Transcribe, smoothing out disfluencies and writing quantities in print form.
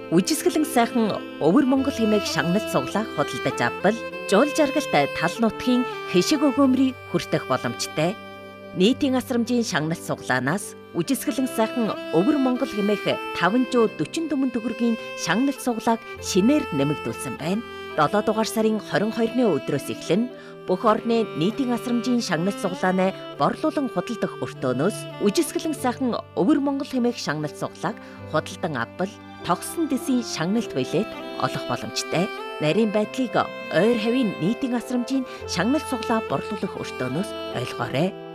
Үжисгэлэн сайхан Өвөр Монгол хэмээх шагнал цуглаа худалдаж авбал жуул жаргалт тал нутгийн хишиг өгөөмрийг хүртэх боломжтой. Нийтийн асрамжийн шагнал цуглаанаас үжисгэлэн сайхан Өвөр Монгол хэмээх 544 төгрөгийн шагнал цуглааг шинээр нэмэгдүүлсэн байна. 7 дугаар сарын 22-ны өдрөөс эхлэн бүх орны нийтийн асрамжийн шагнал цуглаанаа борлуулан худалдах өртөөнөөс үжисгэлэн сайхан Өвөр Монгол хэмээх шагнал цуглааг худалдан авбал тогсон дэсийн шагналт билет олох боломжтой. Нарийн байдлыг ойр хавийн нийтийн асрамжийн шагнал цуглаа борлуулах өртөөнөөс ойлгоорой.